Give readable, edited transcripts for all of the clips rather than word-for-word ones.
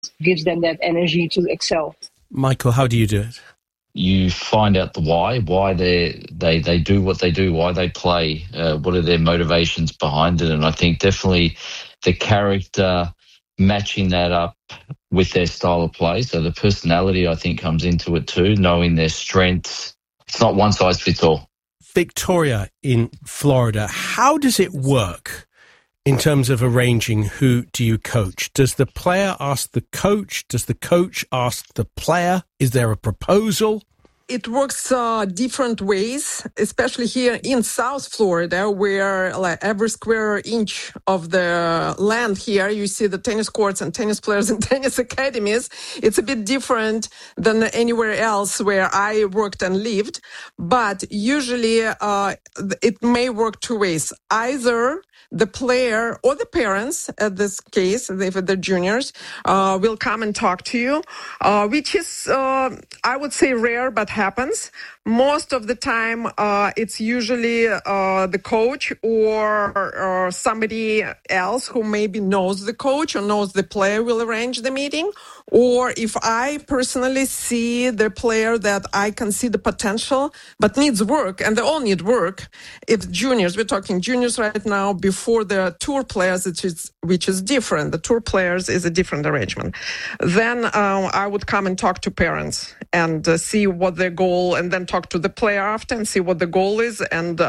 gives them that energy to excel. Michael, how do you do it? You find out the why they do what they do, why they play, what are their motivations behind it. And I think definitely the character matching that up with their style of play. So the personality, I think, comes into it too, knowing their strengths. It's not one size fits all. Victoria in Florida, how does it work in terms of arranging who do you coach? Does the player ask the coach? Does the coach ask the player? Is there a proposal? It works different ways, especially here in South Florida, where like every square inch of the land here, you see the tennis courts and tennis players and tennis academies. It's a bit different than anywhere else where I worked and lived. But usually it may work two ways. Either the player or the parents, at this case, if they're juniors, will come and talk to you, which is, I would say, rare, but happens. Most of the time, it's usually the coach or somebody else who maybe knows the coach or knows the player will arrange the meeting. Or if I personally see the player that I can see the potential but needs work, and they all need work. If juniors, we're talking juniors right now, before the tour players, which is different. The tour players is a different arrangement. Then I would come and talk to parents and see what their goal, and then talk to the player after and see what the goal is and,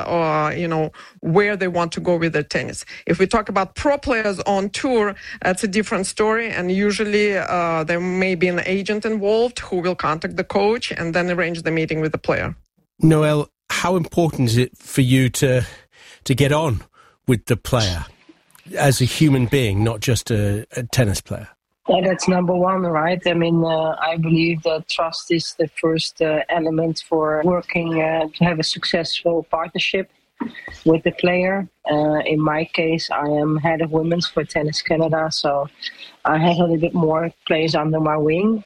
where they want to go with their tennis. If we talk about pro players on tour, that's a different story. And usually there may be an agent involved who will contact the coach and then arrange the meeting with the player. Noelle, how important is it for you to get on with the player as a human being, not just a tennis player? Yeah, that's number one, right? I mean, I believe that trust is the first element for working to have a successful partnership with the player. In my case, I am head of women's for Tennis Canada, so I have a little bit more players under my wing.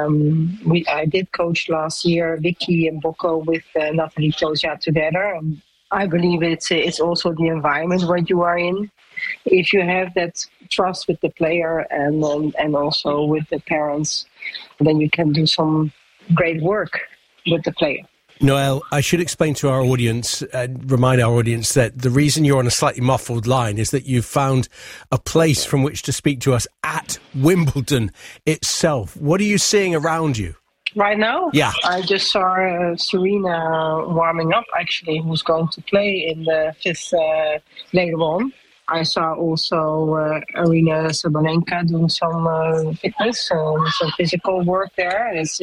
I did coach last year Vicky and Bocco with Nathalie Tozia together. And I believe it's also the environment where you are in. If you have that trust with the player and also with the parents, then you can do some great work with the player. Noelle, I should explain to our audience, remind our audience that the reason you're on a slightly muffled line is that you've found a place from which to speak to us at Wimbledon itself. What are you seeing around you? Right now? Yeah. I just saw Serena warming up, actually, who's going to play in the fifth later on. I saw also Arina Sabalenka doing some fitness, some physical work there. It's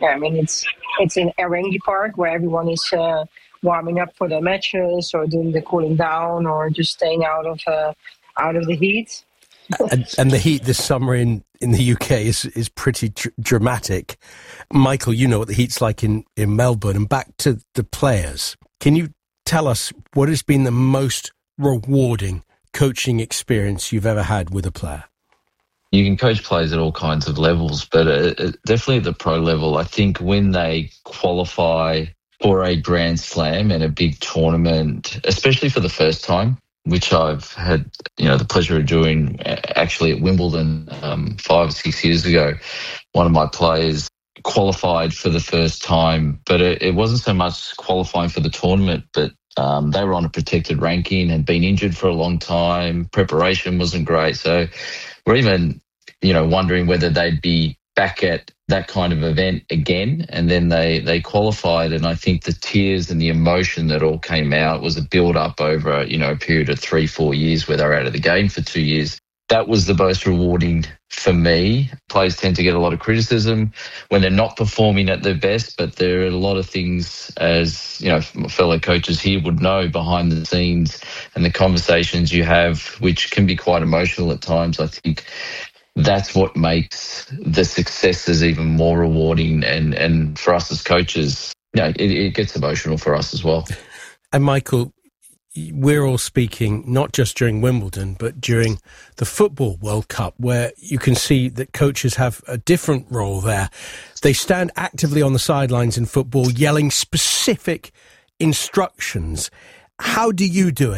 in Erengi Park where everyone is warming up for their matches or doing the cooling down or just staying out of the heat. And the heat this summer in the UK is pretty dramatic. Michael, you know what the heat's like in Melbourne. And back to the players, can you tell us what has been the most rewarding coaching experience you've ever had with a player? You can coach players at all kinds of levels, but definitely at the pro level, I think when they qualify for a Grand Slam and a big tournament, especially for the first time, which I've had the pleasure of doing actually at Wimbledon 5 or 6 years ago. One of my players qualified for the first time, but it wasn't so much qualifying for the tournament, but they were on a protected ranking, had been injured for a long time, preparation wasn't great. So we're even, wondering whether they'd be back at that kind of event again. And then they qualified, and I think the tears and the emotion that all came out was a build-up over, a period of 3-4 years where they were out of the game for 2 years. That was the most rewarding for me. Players tend to get a lot of criticism when they're not performing at their best, but there are a lot of things, as fellow coaches here would know, behind the scenes and the conversations you have, which can be quite emotional at times. I think that's what makes the successes even more rewarding. And for us as coaches, it gets emotional for us as well. And Michael, we're all speaking not just during Wimbledon, but during the Football World Cup, where you can see that coaches have a different role there. They stand actively on the sidelines in football, yelling specific instructions. How do you do it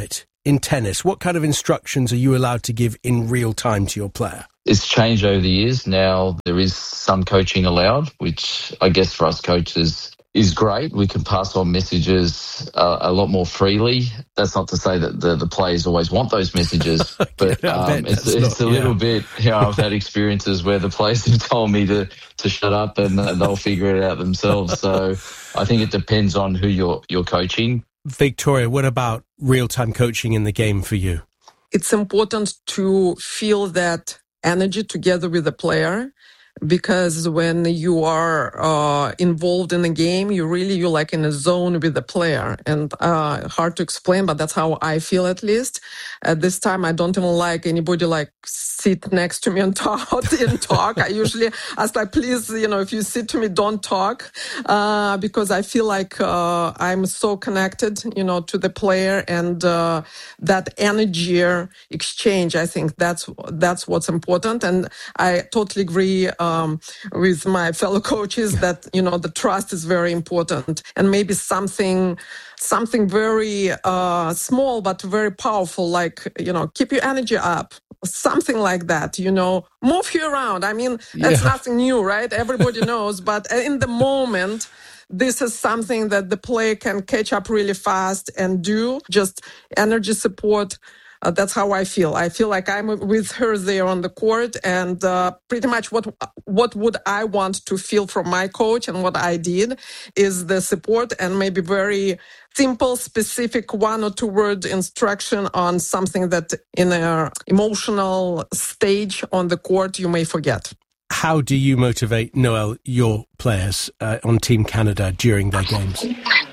in tennis? What kind of instructions are you allowed to give in real time to your player? It's changed over the years. Now there is some coaching allowed, which I guess for us coaches is great. We can pass on messages a lot more freely. That's not to say that the players always want those messages, but it's a little bit, I've had experiences where the players have told me to shut up and they'll figure it out themselves. So I think it depends on who you're coaching. Victoria, what about real-time coaching in the game for you? It's important to feel that energy together with the player, because when you are involved in the game, you're like in a zone with the player, and hard to explain, but that's how I feel. At least at this time, I don't even like anybody like sit next to me and talk. I usually ask, like, please, if you sit to me, don't talk, because I feel like I'm so connected, to the player, and that energy exchange. I think that's what's important, and I totally agree with my fellow coaches that, the trust is very important, and maybe something very small but very powerful, like, keep your energy up. Something like that, move you around. I mean, that's nothing new, right? Everybody knows, but in the moment, this is something that the player can catch up really fast and do. Just energy support. That's how I feel. I feel like I'm with her there on the court, and pretty much what would I want to feel from my coach, and what I did is the support and maybe very simple, specific 1 or 2 word instruction on something that in an emotional stage on the court you may forget. How do you motivate, Noelle, your players on Team Canada during their games?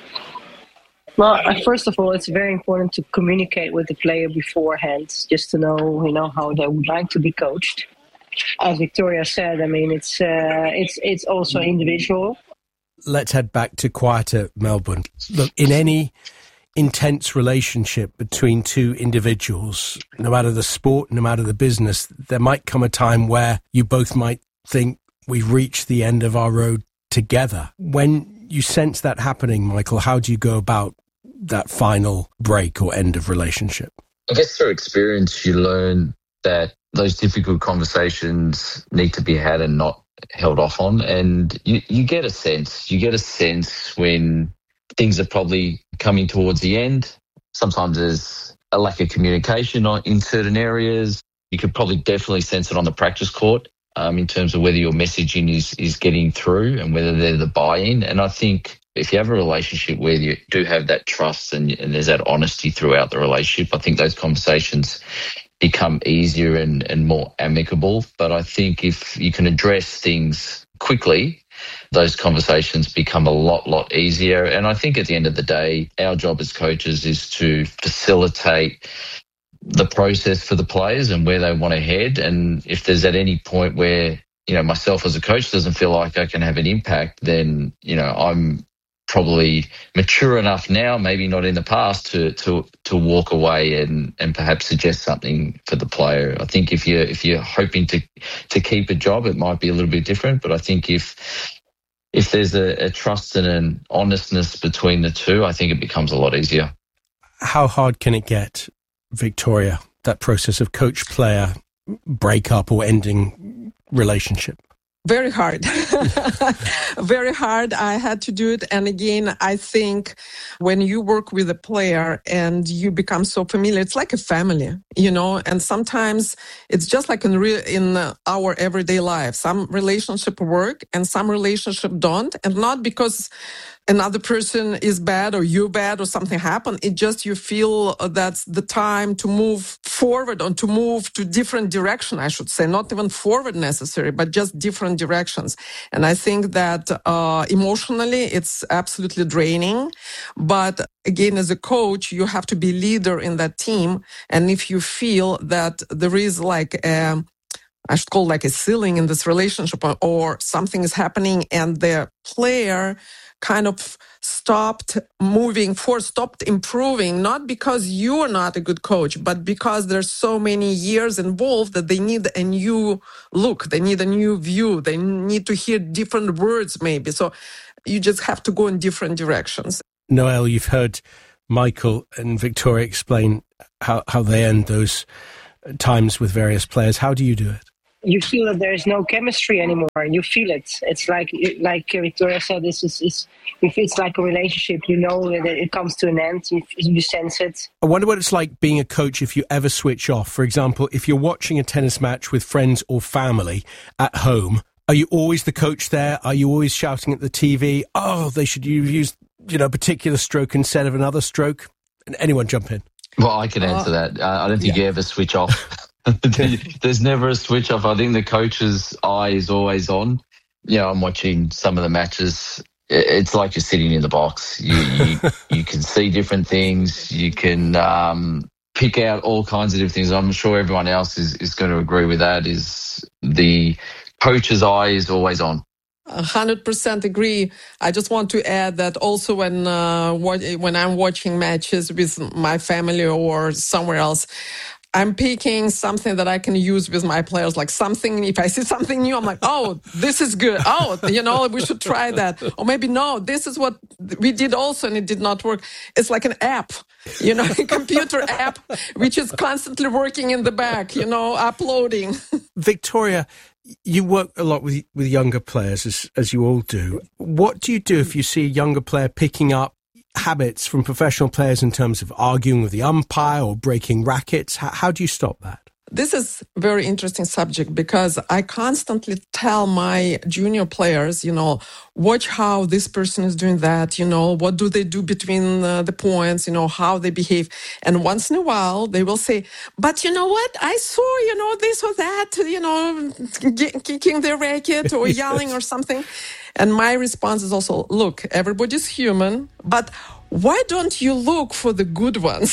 Well, first of all, it's very important to communicate with the player beforehand, just to know, how they would like to be coached. As Victoria said, I mean, it's also individual. Let's head back to quieter Melbourne. Look, in any intense relationship between two individuals, no matter the sport, no matter the business, there might come a time where you both might think we've reached the end of our road together. When you sense that happening, Michael, how do you go about that final break or end of relationship? I guess through experience, you learn that those difficult conversations need to be had and not held off on. And you get a sense when things are probably coming towards the end. Sometimes there's a lack of communication in certain areas. You could probably definitely sense it on the practice court in terms of whether your messaging is getting through and whether they're the buy-in. And I think if you have a relationship where you do have that trust and there's that honesty throughout the relationship, I think those conversations become easier and more amicable. But I think if you can address things quickly, those conversations become a lot easier. And I think at the end of the day, our job as coaches is to facilitate the process for the players and where they want to head. And if there's at any point where, myself as a coach doesn't feel like I can have an impact, then, I'm probably mature enough now, maybe not in the past, to walk away and perhaps suggest something for the player. I think if you're hoping to keep a job, it might be a little bit different. But I think if there's a trust and an honestness between the two, I think it becomes a lot easier. How hard can it get, Victoria, that process of coach-player breakup or ending relationship? Very hard. Very hard. I had to do it. And again, I think when you work with a player and you become so familiar, it's like a family, and sometimes it's just like in our everyday life. Some relationship work and some relationship don't. And not because another person is bad or you're bad or something happened. It just you feel that's the time to move forward or to move to different direction, I should say. Not even forward necessary, but just different directions. And I think that emotionally, it's absolutely draining. But again, as a coach, you have to be leader in that team. And if you feel that there is like I should call like a ceiling in this relationship or something is happening and the player kind of stopped moving forward, stopped improving, not because you are not a good coach, but because there's so many years involved that they need a new look, they need a new view, they need to hear different words maybe. So you just have to go in different directions. Noelle, you've heard Michael and Victoria explain how they end those times with various players. How do you do it? You feel that there is no chemistry anymore. You feel it. It's like Victoria said, it's like a relationship. You know that it comes to an end. You sense it. I wonder what it's like being a coach if you ever switch off. For example, if you're watching a tennis match with friends or family at home, are you always the coach there? Are you always shouting at the TV, oh, they should use a particular stroke instead of another stroke? Anyone jump in? Well, I can answer that. I don't think you ever switch off. There's never a switch off. I think the coach's eye is always on. I'm watching some of the matches. It's like you're sitting in the box. You can see different things. You can pick out all kinds of different things. I'm sure everyone else is going to agree with that. Is the coach's eye is always on. 100% agree. I just want to add that also when I'm watching matches with my family or somewhere else, I'm picking something that I can use with my players, like something, if I see something new, I'm like, oh, this is good. Oh, we should try that. Or maybe, no, this is what we did also and it did not work. It's like an app, a computer app, which is constantly working in the back, uploading. Victoria, you work a lot with younger players, as you all do. What do you do if you see a younger player picking up habits from professional players in terms of arguing with the umpire or breaking rackets? How do you stop that? This is a very interesting subject because I constantly tell my junior players, watch how this person is doing that, what do they do between the points, how they behave. And once in a while, they will say, but you know what? I saw, this or that, kicking their racket or yelling or something. And my response is also, look, everybody's human, but why don't you look for the good ones?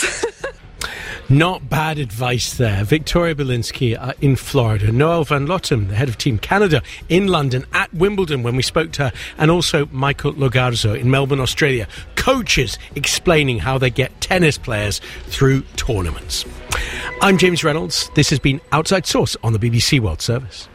Not bad advice there. Victoria Bielinski in Florida. Noelle van Lottem, the head of Team Canada, in London at Wimbledon when we spoke to her, and also Michael Logarzo in Melbourne, Australia. Coaches explaining how they get tennis players through tournaments. I'm James Reynolds. This has been Outside Source on the BBC World Service.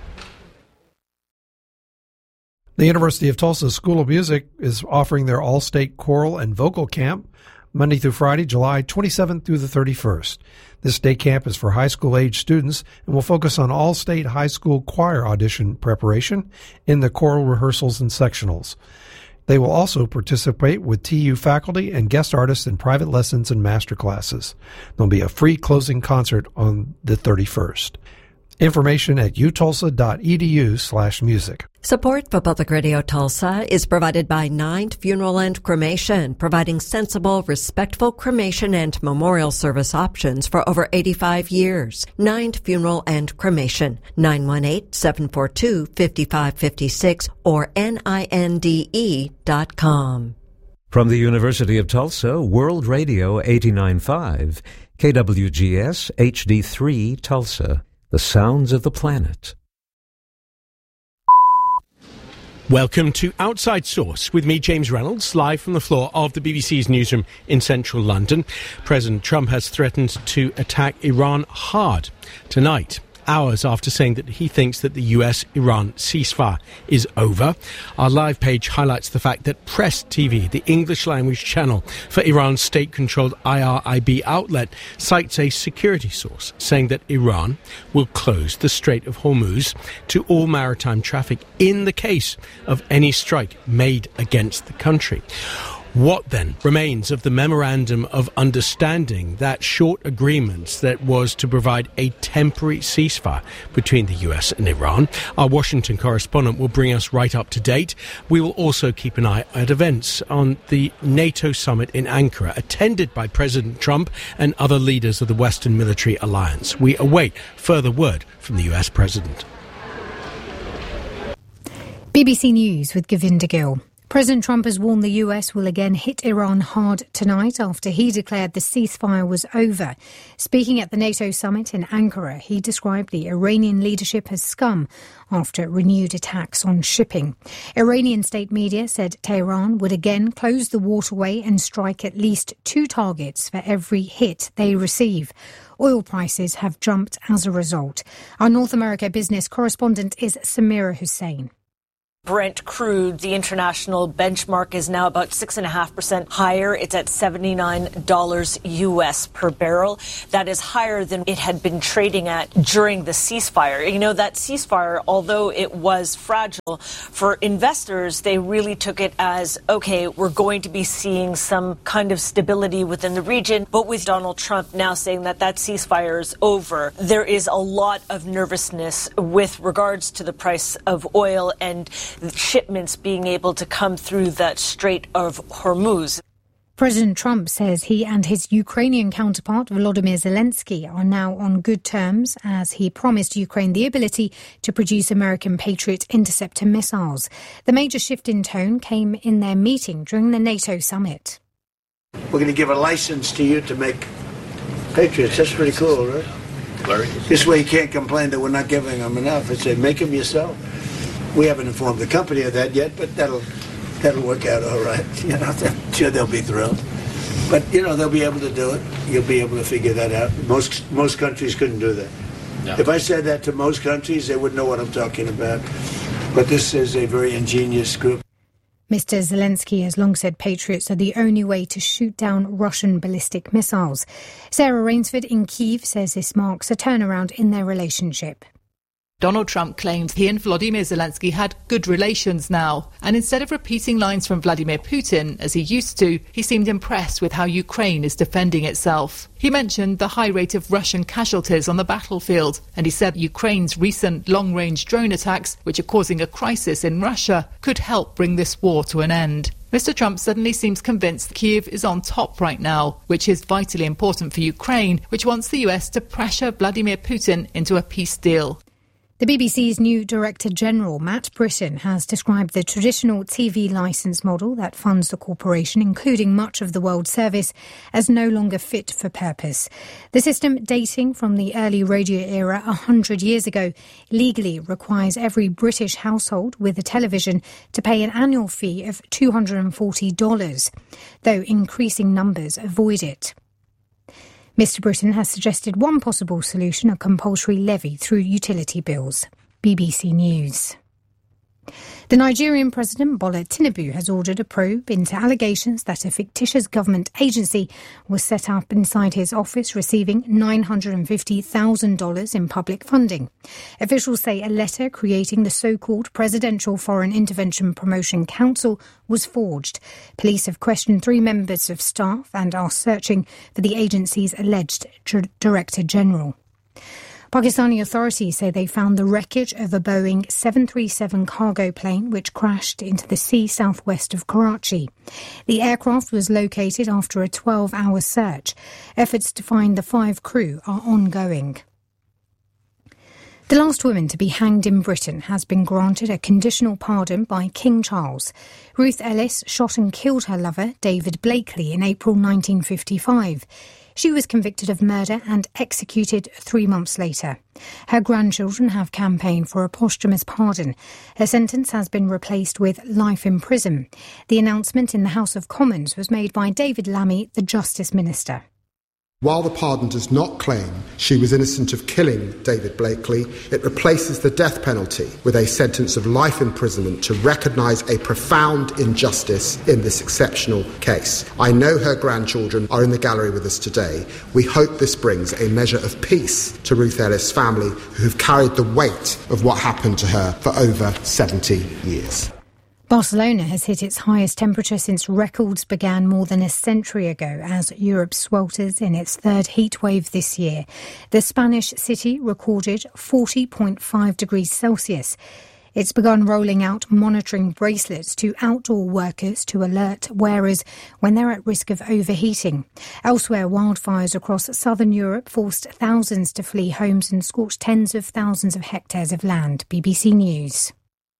The University of Tulsa School of Music is offering their all-state choral and vocal camp Monday through Friday, July 27th through the 31st. This day camp is for high school age students and will focus on all-state high school choir audition preparation in the choral rehearsals and sectionals. They will also participate with TU faculty and guest artists in private lessons and master classes. There'll be a free closing concert on the 31st. Information at utulsa.edu/music. Support for Public Radio Tulsa is provided by Ninth Funeral and Cremation, providing sensible, respectful cremation and memorial service options for over 85 years. Ninth Funeral and Cremation, 918-742-5556 or NINDE.com. From the University of Tulsa, World Radio 89.5, KWGS HD3 Tulsa. The sounds of the planet. Welcome to Outside Source with me, James Reynolds, live from the floor of the BBC's newsroom in central London. President Trump has threatened to attack Iran hard tonight, hours after saying that he thinks that the US-Iran ceasefire is over. Our live page highlights the fact that Press TV, the English-language channel for Iran's state-controlled IRIB outlet, cites a security source saying that Iran will close the Strait of Hormuz to all maritime traffic in the case of any strike made against the country. What then remains of the Memorandum of Understanding, that short agreement that was to provide a temporary ceasefire between the US and Iran? Our Washington correspondent will bring us right up to date. We will also keep an eye at events on the NATO summit in Ankara, attended by President Trump and other leaders of the Western Military Alliance. We await further word from the US President. BBC News with Govinda Gill. President Trump has warned the US will again hit Iran hard tonight after he declared the ceasefire was over. Speaking at the NATO summit in Ankara, he described the Iranian leadership as scum after renewed attacks on shipping. Iranian state media said Tehran would again close the waterway and strike at least 2 targets for every hit they receive. Oil prices have jumped as a result. Our North America business correspondent is Samira Hussein. Brent crude, the international benchmark, is now about 6.5% higher. It's at $79 US per barrel. That is higher than it had been trading at during the ceasefire. You know, that ceasefire, although it was fragile, for investors, they really took it as, okay, we're going to be seeing some kind of stability within the region. But with Donald Trump now saying that that ceasefire is over, there is a lot of nervousness with regards to the price of oil and shipments being able to come through that Strait of Hormuz. President Trump says he and his Ukrainian counterpart Volodymyr Zelensky are now on good terms as he promised Ukraine the ability to produce American Patriot interceptor missiles. The major shift in tone came in their meeting during the NATO summit. We're going to give a license to you to make Patriots. That's pretty cool, right? Larry? This way you can't complain that we're not giving them enough. It's say, make them yourself. We haven't informed the company of that yet, but that'll work out all right. You know, I'm sure they'll be thrilled. But, you know, they'll be able to do it. You'll be able to figure that out. Most countries couldn't do that. No. If I said that to most countries, they wouldn't know what I'm talking about. But this is a very ingenious group. Mr. Zelensky has long said Patriots are the only way to shoot down Russian ballistic missiles. Sarah Rainsford in Kyiv says this marks a turnaround in their relationship. Donald Trump claimed he and Volodymyr Zelensky had good relations now. And instead of repeating lines from Vladimir Putin, as he used to, he seemed impressed with how Ukraine is defending itself. He mentioned the high rate of Russian casualties on the battlefield. And he said Ukraine's recent long-range drone attacks, which are causing a crisis in Russia, could help bring this war to an end. Mr. Trump suddenly seems convinced Kyiv is on top right now, which is vitally important for Ukraine, which wants the US to pressure Vladimir Putin into a peace deal. The BBC's new Director General, Matt Britton, has described the traditional TV licence model that funds the corporation, including much of the World Service, as no longer fit for purpose. The system, dating from the early radio era 100 years ago, legally requires every British household with a television to pay an annual fee of $240, though increasing numbers avoid it. Mr. Britton has suggested one possible solution, a compulsory levy through utility bills. BBC News. The Nigerian President Bola Tinubu has ordered a probe into allegations that a fictitious government agency was set up inside his office, receiving $950,000 in public funding. Officials say a letter creating the so-called Presidential Foreign Intervention Promotion Council was forged. Police have questioned 3 members of staff and are searching for the agency's alleged Director General. Pakistani authorities say they found the wreckage of a Boeing 737 cargo plane which crashed into the sea southwest of Karachi. The aircraft was located after a 12-hour search. Efforts to find the 5 crew are ongoing. The last woman to be hanged in Britain has been granted a conditional pardon by King Charles. Ruth Ellis shot and killed her lover, David Blakely, in April 1955. She was convicted of murder and executed 3 months later. Her grandchildren have campaigned for a posthumous pardon. Her sentence has been replaced with life in prison. The announcement in the House of Commons was made by David Lammy, the Justice Minister. While the pardon does not claim she was innocent of killing David Blakely, it replaces the death penalty with a sentence of life imprisonment to recognise a profound injustice in this exceptional case. I know her grandchildren are in the gallery with us today. We hope this brings a measure of peace to Ruth Ellis' family, who have carried the weight of what happened to her for over 70 years. Barcelona has hit its highest temperature since records began more than a century ago as Europe swelters in its 3rd heat wave this year. The Spanish city recorded 40.5 degrees Celsius. It's begun rolling out monitoring bracelets to outdoor workers to alert wearers when they're at risk of overheating. Elsewhere, wildfires across southern Europe forced thousands to flee homes and scorched tens of thousands of hectares of land. BBC News.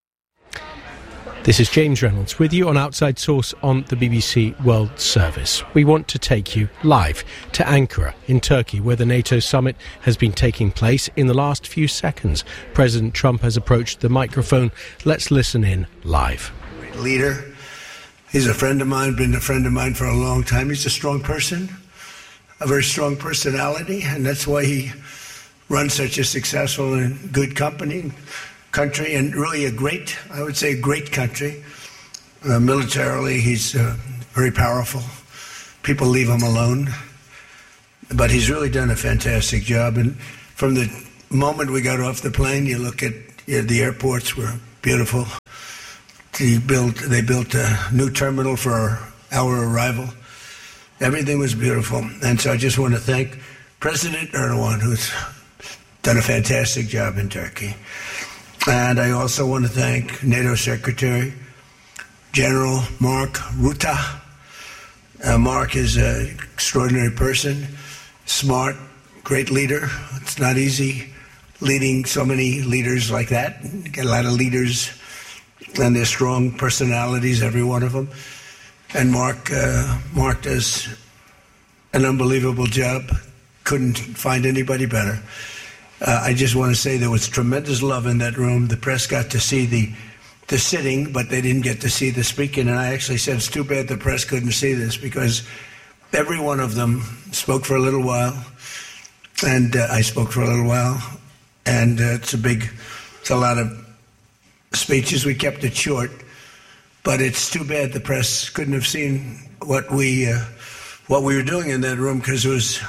This is James Reynolds with you on Outside Source on the BBC World Service. We want to take you live to Ankara in Turkey, where the NATO summit has been taking place. In the last few seconds, President Trump has approached the microphone. Let's listen in live. Great leader. He's a friend of mine, been a friend of mine for a long time. He's a strong person, a very strong personality, and that's why he runs such a successful and good company. country, and really a great country. Militarily, he's very powerful. People leave him alone. But he's really done a fantastic job. And from the moment we got off the plane, you look at the airports were beautiful. They built a new terminal for our arrival. Everything was beautiful. And so I just want to thank President Erdogan, who's done a fantastic job in Turkey. And I also want to thank NATO Secretary General Mark Rutte. Mark is an extraordinary person, smart, great leader. It's not easy leading so many leaders like that. You get a lot of leaders, and they're strong personalities, every one of them. And Mark does an unbelievable job. Couldn't find anybody better. I just want to say there was tremendous love in that room. The press got to see the sitting, but they didn't get to see the speaking. And I actually said, it's too bad the press couldn't see this, because every one of them spoke for a little while, and I spoke for a little while. And it's a lot of speeches. We kept it short, but it's too bad the press couldn't have seen what we were doing in that room, because it was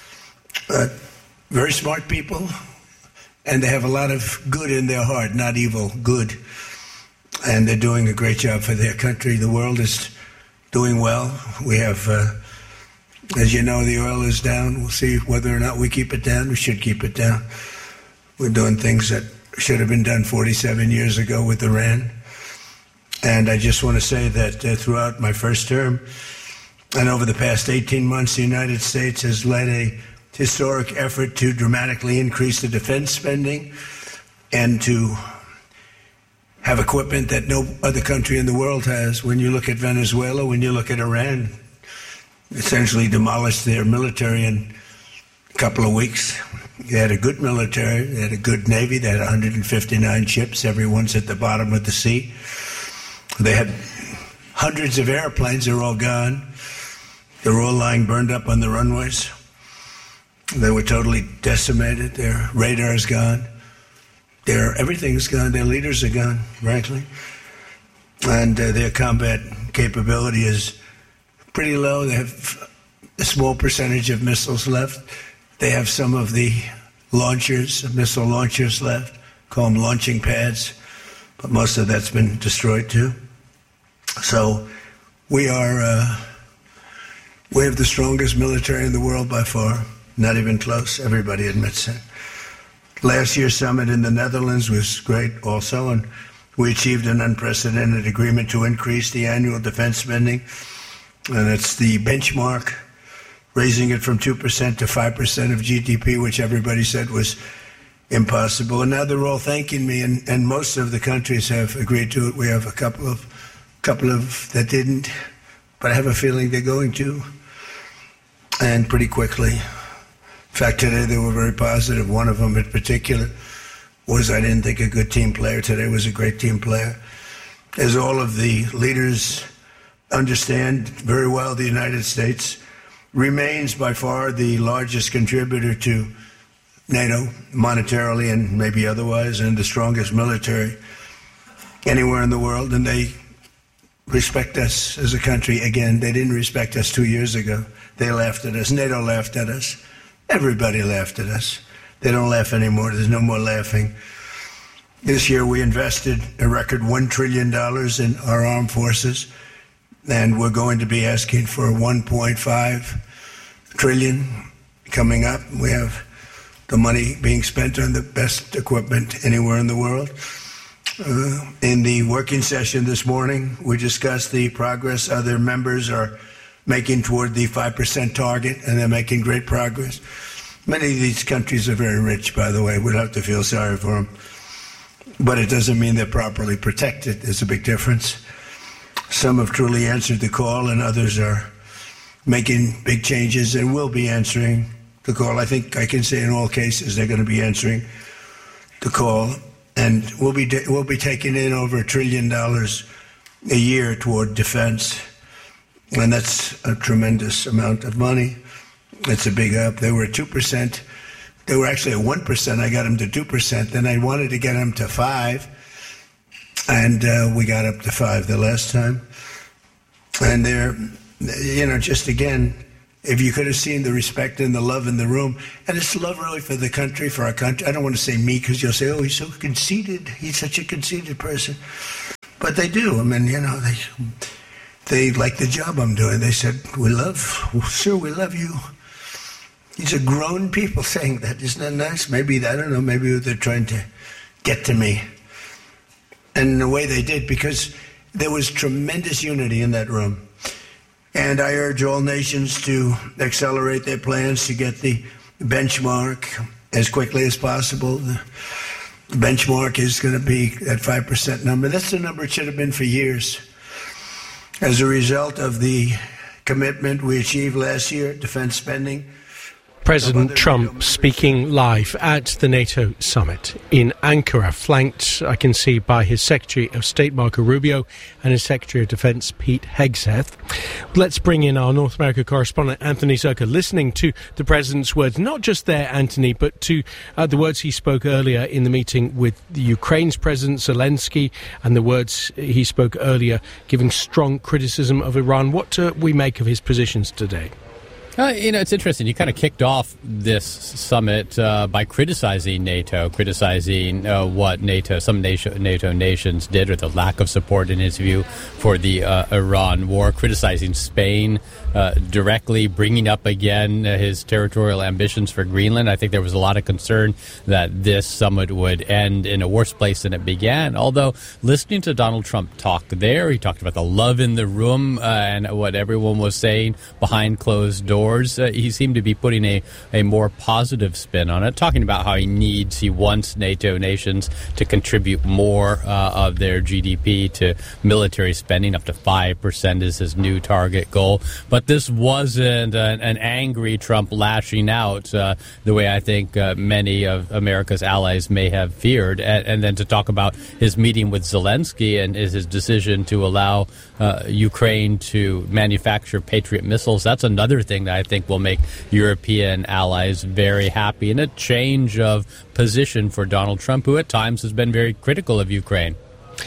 very smart people, and they have a lot of good in their heart, not evil, good. And they're doing a great job for their country. The world is doing well. We have, as you know, the oil is down. We'll see whether or not we keep it down. We should keep it down. We're doing things that should have been done 47 years ago with Iran. And I just want to say that throughout my first term and over the past 18 months, the United States has led a historic effort to dramatically increase the defense spending and to have equipment that no other country in the world has. When you look at Venezuela, when you look at Iran, essentially demolished their military in a couple of weeks. They had a good military, they had a good navy, they had 159 ships, everyone's at the bottom of the sea. They had hundreds of airplanes, they're all gone. They're all lying burned up on the runways. They were totally decimated, their radar's gone. Everything's gone. Their leaders are gone, frankly. And their combat capability is pretty low. They have a small percentage of missiles left. They have some of the missile launchers left, call them launching pads, but most of that's been destroyed too. So we have the strongest military in the world by far, not even close. Everybody admits it. Last year's summit in the Netherlands was great also, and we achieved an unprecedented agreement to increase the annual defense spending, and it's the benchmark, raising it from 2% to 5% of GDP, which everybody said was impossible. And now they're all thanking me, and most of the countries have agreed to it. We have a couple of that didn't, but I have a feeling they're going to, and pretty quickly. In fact, today they were very positive. One of them in particular was, I didn't think a good team player. Today was a great team player. As all of the leaders understand very well, the United States remains by far the largest contributor to NATO, monetarily and maybe otherwise, and the strongest military anywhere in the world. And they respect us as a country. Again, they didn't respect us 2 years ago. They laughed at us. NATO laughed at us. Everybody laughed at us. They don't laugh anymore. There's no more laughing. This year we invested a record $1 trillion in our armed forces, and we're going to be asking for $1.5 trillion coming up. We have the money being spent on the best equipment anywhere in the world. In the working session this morning, we discussed the progress other members are making toward the 5% target, and they're making great progress. Many of these countries are very rich, by the way. We don't have to feel sorry for them. But it doesn't mean they're properly protected. There's a big difference. Some have truly answered the call, and others are making big changes and will be answering the call. I think I can say in all cases they're going to be answering the call. And we'll be taking in over $1 trillion a year toward defense. And that's a tremendous amount of money. It's a big up. They were 2% They were actually at 1%. I got them to 2%. Then I wanted to get them to 5%. And we got up to 5% the last time. And they're, just again, if you could have seen the respect and the love in the room, and it's love really for the country, for our country. I don't want to say me because you'll say, oh, he's so conceited. He's such a conceited person. But they do. I mean, they like the job I'm doing. They said, we love you. These are grown people saying that. Isn't that nice? Maybe, I don't know, maybe they're trying to get to me. And in the way they did, because there was tremendous unity in that room. And I urge all nations to accelerate their plans to get the benchmark as quickly as possible. The benchmark is going to be that 5% number. That's the number it should have been for years. As a result of the commitment we achieved last year, defense spending. President Trump speaking live at the NATO summit in Ankara, flanked, I can see, by his Secretary of State, Marco Rubio, and his Secretary of Defense, Pete Hegseth. Let's bring in our North America correspondent, Anthony Zerka, listening to the President's words, not just there, Anthony, but to the words he spoke earlier in the meeting with the Ukraine's President Zelensky, and the words he spoke earlier giving strong criticism of Iran. What do we make of his positions today? It's interesting. You kind of kicked off this summit by criticizing NATO, criticizing what some NATO nations did, or the lack of support, in his view, for the Iran war, criticizing Spain directly, bringing up again his territorial ambitions for Greenland. I think there was a lot of concern that this summit would end in a worse place than it began. Although, listening to Donald Trump talk there, he talked about the love in the room and what everyone was saying behind closed doors. He seemed to be putting a more positive spin on it, talking about how he wants NATO nations to contribute more of their GDP to military spending. Up to 5% is his new target goal. But this wasn't an angry Trump lashing out the way I think many of America's allies may have feared. And then to talk about his meeting with Zelensky and his decision to allow Ukraine to manufacture Patriot missiles, that's another thing that I think will make European allies very happy, and a change of position for Donald Trump, who at times has been very critical of Ukraine.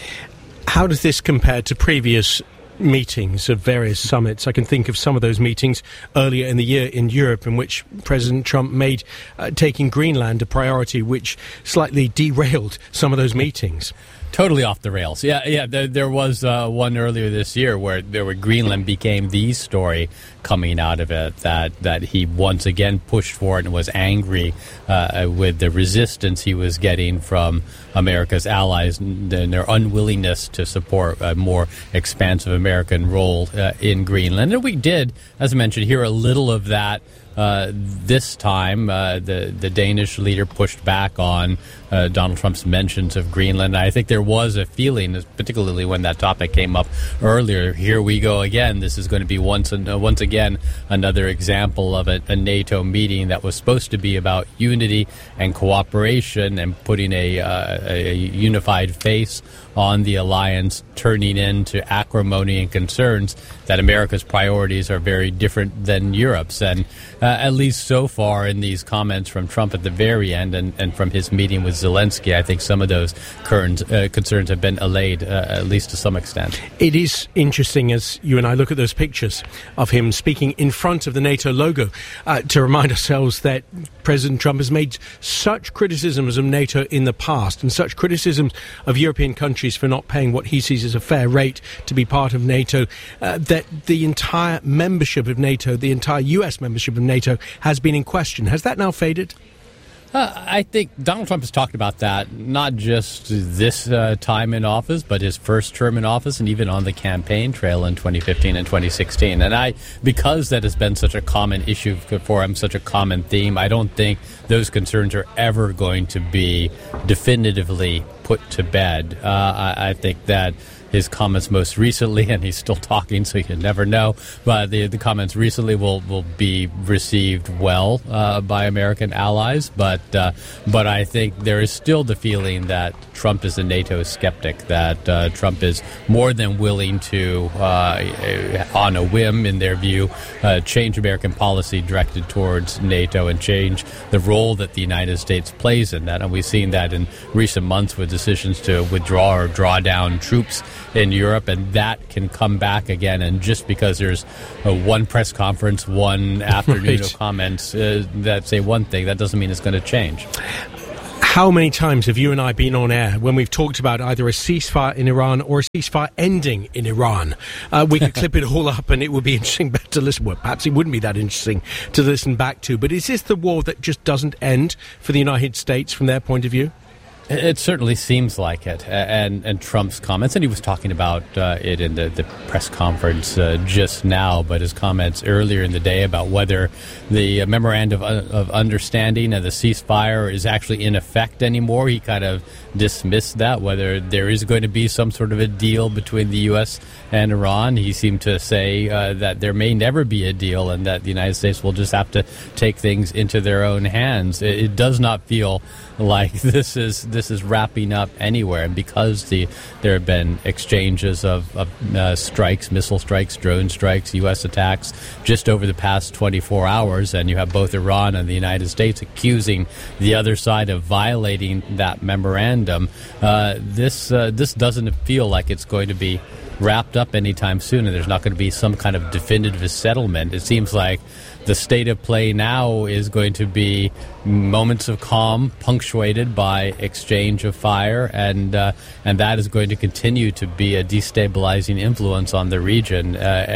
How does this compare to previous meetings of various summits? I can think of some of those meetings earlier in the year in Europe in which President Trump made taking Greenland a priority, which slightly derailed some of those meetings. Totally off the rails. Yeah. There was one earlier this year where Greenland became the story coming out of it, that he once again pushed for it and was angry with the resistance he was getting from America's allies and their unwillingness to support a more expansive American role in Greenland. And we did, as I mentioned, hear a little of that. This time, the Danish leader pushed back on Donald Trump's mentions of Greenland. I think there was a feeling, particularly when that topic came up earlier, here we go again. This is going to be once again another example of a NATO meeting that was supposed to be about unity and cooperation and putting a unified face on the alliance, turning into acrimony and concerns that America's priorities are very different than Europe's. And at least so far in these comments from Trump at the very end and from his meeting with Zelensky, I think some of those concerns have been allayed, at least to some extent. It is interesting as you and I look at those pictures of him speaking in front of the NATO logo to remind ourselves that President Trump has made such criticisms of NATO in the past and such criticisms of European countries for not paying what he sees as a fair rate to be part of NATO, that the entire membership of NATO, the entire US membership of NATO has been in question. Has that now faded? I think Donald Trump has talked about that, not just this time in office, but his first term in office and even on the campaign trail in 2015 and 2016. And because that has been such a common issue for him, such a common theme, I don't think those concerns are ever going to be definitively put to bed. I think that his comments most recently, and he's still talking, so you never know, but the comments recently will be received well by American allies. But I think there is still the feeling that Trump is a NATO skeptic, that Trump is more than willing to, on a whim, in their view, change American policy directed towards NATO and change the role that the United States plays in that. And we've seen that in recent months with decisions to withdraw or draw down troops in Europe, and that can come back again. And just because there's one press conference, one afternoon of comments that say one thing, that doesn't mean it's going to change. How many times have you and I been on air when we've talked about either a ceasefire in Iran or a ceasefire ending in Iran? We could clip it all up and it would be interesting to listen. Well, perhaps it wouldn't be that interesting to listen back to. But is this the war that just doesn't end for the United States from their point of view? It certainly seems like it, and Trump's comments, and he was talking about it in the press conference just now, but his comments earlier in the day about whether the memorandum of understanding and the ceasefire is actually in effect anymore, he kind of dismissed that, whether there is going to be some sort of a deal between the U.S. and Iran. He seemed to say that there may never be a deal and that the United States will just have to take things into their own hands. It does not feel like this is wrapping up anywhere, and because there have been exchanges of strikes, missile strikes, drone strikes, U.S. attacks just over the past 24 hours, and you have both Iran and the United States accusing the other side of violating that memorandum. This doesn't feel like it's going to be wrapped up anytime soon, and there's not going to be some kind of definitive settlement. It seems like the state of play now is going to be moments of calm punctuated by exchange of fire, and that is going to continue to be a destabilizing influence on the region,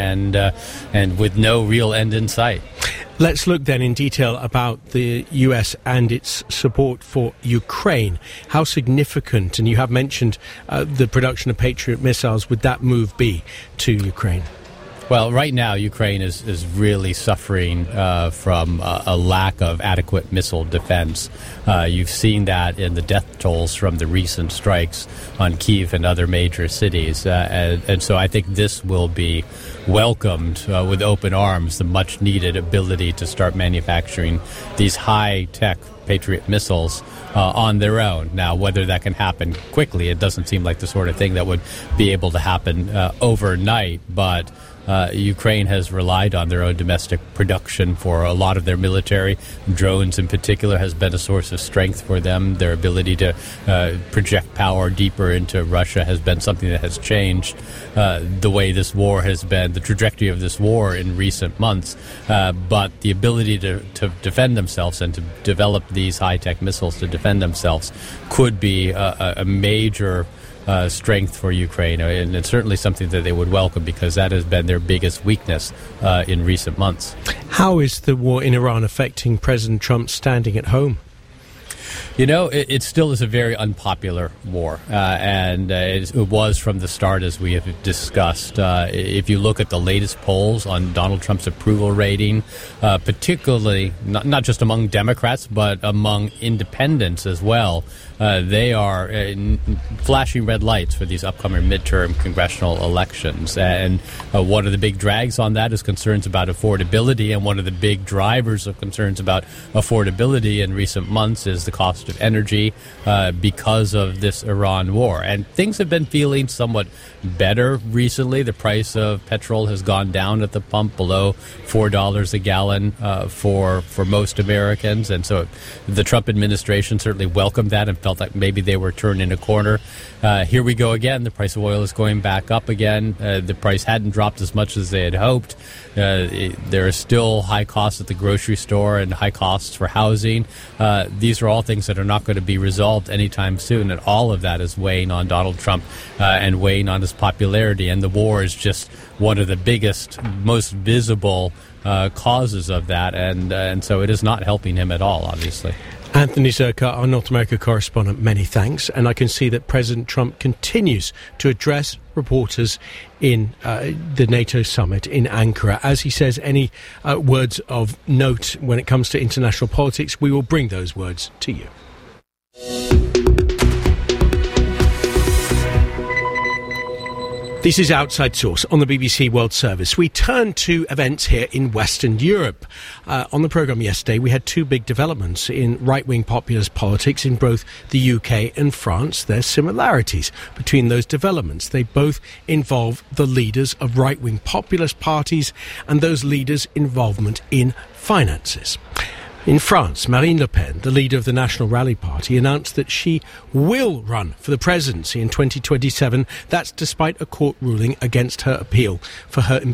and with no real end in sight. Let's look then in detail about the US and its support for Ukraine. How significant, and you have mentioned the production of Patriot missiles, would that move be to Ukraine? Well, right now, Ukraine is really suffering from a lack of adequate missile defense. You've seen that in the death tolls from the recent strikes on Kyiv and other major cities. And so I think this will be welcomed with open arms, the much-needed ability to start manufacturing these high-tech Patriot missiles on their own. Now, whether that can happen quickly, it doesn't seem like the sort of thing that would be able to happen overnight, but Ukraine has relied on their own domestic production for a lot of their military. Drones in particular has been a source of strength for them. Their ability to project power deeper into Russia has been something that has changed the way this war has been, the trajectory of this war in recent months. But the ability to defend themselves and to develop these high-tech missiles to defend themselves could be a major strength for Ukraine, and it's certainly something that they would welcome because that has been their biggest weakness in recent months. How is the war in Iran affecting President Trump's standing at home? You know, it still is a very unpopular war, and it was from the start, as we have discussed. If you look at the latest polls on Donald Trump's approval rating, particularly not just among Democrats, but among independents as well, they are flashing red lights for these upcoming midterm congressional elections. And one of the big drags on that is concerns about affordability, and one of the big drivers of concerns about affordability in recent months is the cost of energy because of this Iran war. And things have been feeling somewhat better recently. The price of petrol has gone down at the pump below $4 a gallon for most Americans. And so the Trump administration certainly welcomed that and felt like maybe they were turning a corner. Here we go again. The price of oil is going back up again. The price hadn't dropped as much as they had hoped. There are still high costs at the grocery store and high costs for housing. These are all things that are not going to be resolved anytime soon, and all of that is weighing on Donald Trump and weighing on his popularity. And the war is just one of the biggest, most visible causes of that, and so it is not helping him at all, obviously. Anthony Zurcher, our North America correspondent, many thanks. And I can see that President Trump continues to address reporters in the NATO summit in Ankara. As he says any words of note when it comes to international politics, we will bring those words to you. This is Outside Source on the BBC World Service. We turn to events here in Western Europe. On the programme yesterday, we had two big developments in right-wing populist politics in both the UK and France. There's similarities between those developments. They both involve the leaders of right-wing populist parties and those leaders' involvement in finances. In France, Marine Le Pen, the leader of the National Rally Party, announced that she will run for the presidency in 2027. That's despite a court ruling against her appeal for her